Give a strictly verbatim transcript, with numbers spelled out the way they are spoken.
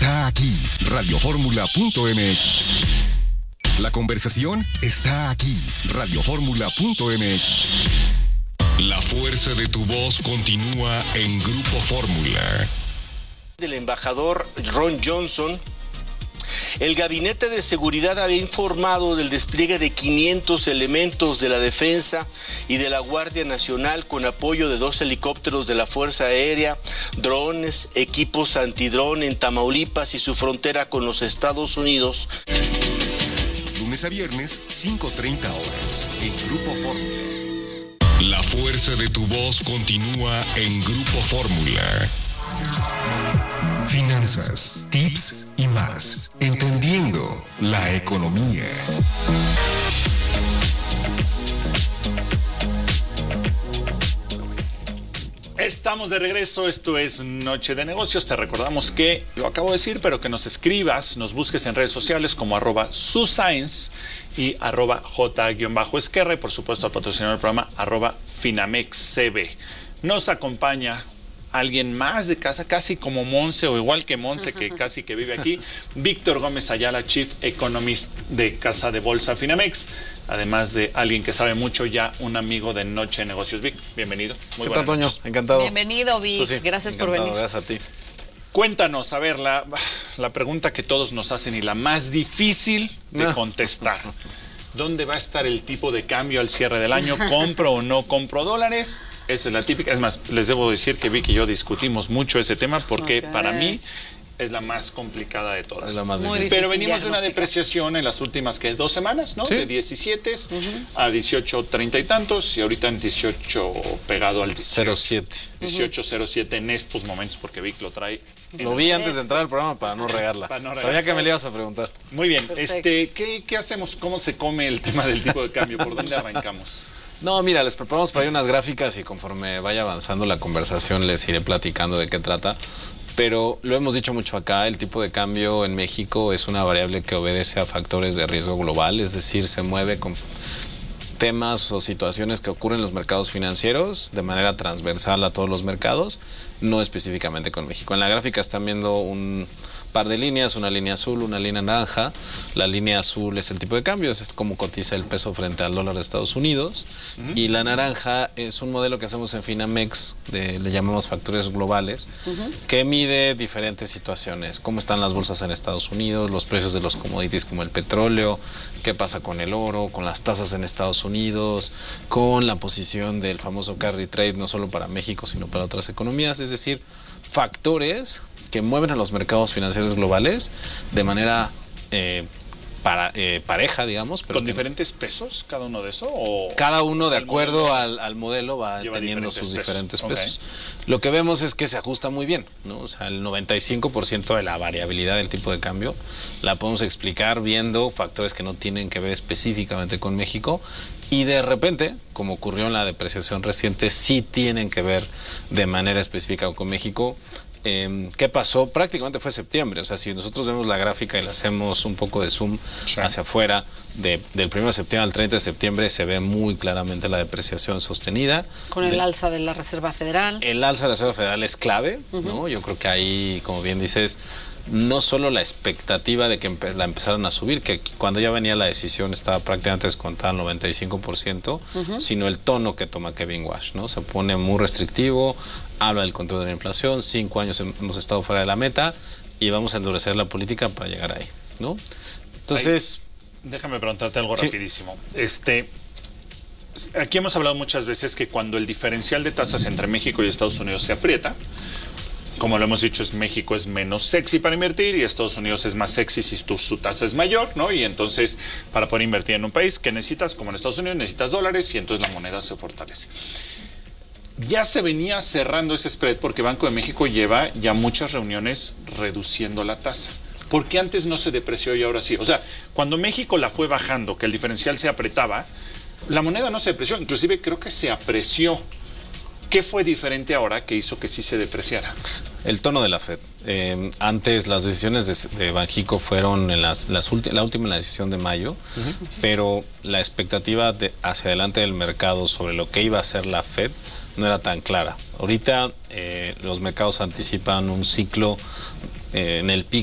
está aquí. radio fórmula punto m x. La conversación está aquí. radio fórmula punto m x. La fuerza de tu voz continúa en Grupo Fórmula. Del embajador Ron Johnson, el Gabinete de Seguridad había informado del despliegue de quinientos elementos de la Defensa y de la Guardia Nacional con apoyo de dos helicópteros de la Fuerza Aérea, drones, equipos antidrón en Tamaulipas y su frontera con los Estados Unidos. Lunes a viernes, cinco treinta horas, en Grupo Fórmula. La fuerza de tu voz continúa en Grupo Fórmula. Finanzas, tips y más. Entendiendo la economía. Estamos de regreso, esto es Noche de Negocios. Te recordamos que, lo acabo de decir, pero que nos escribas, nos busques en redes sociales como arroba suscience y arroba j-esquerra y por supuesto al patrocinador del programa arroba finamexcb. Nos acompaña alguien más de casa, casi como Monse o igual que Monse, que casi que vive aquí, Víctor Gómez Ayala, Chief Economist de Casa de Bolsa Finamex, además de alguien que sabe mucho, ya un amigo de Noche de Negocios. Vic, bienvenido. Muy ¿Qué tal, Toño? Encantado. Bienvenido, Vic. Pues sí, gracias encantado, por venir. Gracias a ti. Cuéntanos, a ver, la, la pregunta que todos nos hacen y la más difícil de contestar. ¿Dónde va a estar el tipo de cambio al cierre del año? ¿Compro o no compro dólares? Esa es la típica. Es más, les debo decir que Vic y yo discutimos mucho ese tema porque okay. para mí es la más complicada de todas. Es la más difícil. Pero venimos de una depreciación en las últimas que dos semanas, ¿no? ¿Sí? De diecisiete uh-huh. a dieciocho treinta y tantos y ahorita en dieciocho pegado al cero siete. dieciocho cero siete en estos momentos porque Vic lo trae. Lo vi antes de entrar al programa para no regarla. Para no regarla. Sabía que me le ibas a preguntar. Muy bien. Este, ¿qué, ¿Qué hacemos? ¿Cómo se come el tema del tipo de cambio? ¿Por dónde arrancamos? No, mira, les preparamos para ahí unas gráficas y conforme vaya avanzando la conversación les iré platicando de qué trata. Pero lo hemos dicho mucho acá, el tipo de cambio en México es una variable que obedece a factores de riesgo global, es decir, se mueve con temas o situaciones que ocurren en los mercados financieros de manera transversal a todos los mercados, no específicamente con México. En la gráfica están viendo un par de líneas, una línea azul, una línea naranja. La línea azul es el tipo de cambio, es cómo cotiza el peso frente al dólar de Estados Unidos. Uh-huh. Y la naranja es un modelo que hacemos en Finamex, de, le llamamos factores globales, uh-huh. que mide diferentes situaciones. Cómo están las bolsas en Estados Unidos, los precios de los commodities como el petróleo, qué pasa con el oro, con las tasas en Estados Unidos, con la posición del famoso carry trade, no solo para México, sino para otras economías. Es decir, factores que mueven a los mercados financieros globales de manera eh, para, eh, pareja, digamos. Pero ¿Con diferentes pesos cada uno de eso? O cada uno, de acuerdo al, al modelo, va teniendo sus pesos. diferentes pesos. Okay. Lo que vemos es que se ajusta muy bien, ¿no? O sea, el noventa y cinco por ciento de la variabilidad del tipo de cambio la podemos explicar viendo factores que no tienen que ver específicamente con México. Y de repente, como ocurrió en la depreciación reciente, sí tienen que ver de manera específica con México. Eh, ¿Qué pasó? Prácticamente fue septiembre. O sea, si nosotros vemos la gráfica y le hacemos un poco de zoom sí. hacia afuera, de, del primero de septiembre al treinta de septiembre se ve muy claramente la depreciación sostenida. Con el de, alza de la Reserva Federal. El alza de la Reserva Federal es clave, uh-huh. ¿no? Yo creo que ahí, como bien dices, no solo la expectativa de que empe- la empezaran a subir, que cuando ya venía la decisión estaba prácticamente descontada al noventa y cinco por ciento, uh-huh. sino el tono que toma Kevin Walsh, ¿no? Se pone muy restrictivo, habla del control de la inflación, cinco años hemos estado fuera de la meta y vamos a endurecer la política para llegar ahí, ¿no? Entonces... Ay, déjame preguntarte algo sí. rapidísimo. Este... Aquí hemos hablado muchas veces que cuando el diferencial de tasas entre México y Estados Unidos se aprieta, como lo hemos dicho, es México es menos sexy para invertir y Estados Unidos es más sexy si tu, su tasa es mayor, ¿no? Y entonces, para poder invertir en un país, ¿qué necesitas? Como en Estados Unidos, necesitas dólares y entonces la moneda se fortalece. Ya se venía cerrando ese spread porque Banco de México lleva ya muchas reuniones reduciendo la tasa. ¿Por qué antes no se depreció y ahora sí? O sea, cuando México la fue bajando, que el diferencial se apretaba, la moneda no se depreció, inclusive creo que se apreció. ¿Qué fue diferente ahora que hizo que sí se depreciara? El tono de la Fed. Eh, antes las decisiones de, de Banxico fueron en las, las ulti- la última en la decisión de mayo, uh-huh. pero la expectativa de hacia adelante del mercado sobre lo que iba a hacer la Fed no era tan clara. Ahorita eh, los mercados anticipan un ciclo eh, en el pico